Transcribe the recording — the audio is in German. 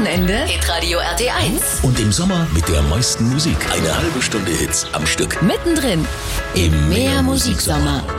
Wochenende Hitradio RT1. Und im Sommer mit der meisten Musik. Eine halbe Stunde Hits am Stück. Mittendrin im Mehr Musiksommer.